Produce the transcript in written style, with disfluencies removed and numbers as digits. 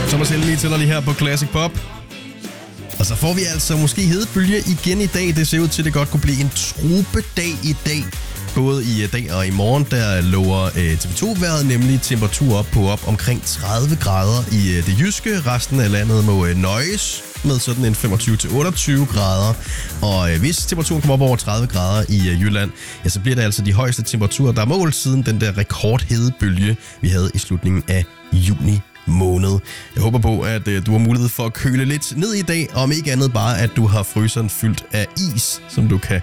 Thomas Helmig til dig lige her på Classic Pop. Og så får vi altså måske hedebølge igen i dag. Det ser ud til, at det godt kunne blive en tropedag i dag. Både i dag og i morgen, der lover TV2-vejret nemlig temperatur op omkring 30 grader i det jyske. Resten af landet må nøjes med sådan en 25-28 grader. Og hvis temperaturen kommer op over 30 grader i Jylland, ja, så bliver det altså de højeste temperaturer, der er målt siden den der rekordhedebølge, vi havde i slutningen af juni måned. Jeg håber på, at du har mulighed for at køle lidt ned i dag, og om ikke andet bare, at du har fryseren fyldt af is, som du kan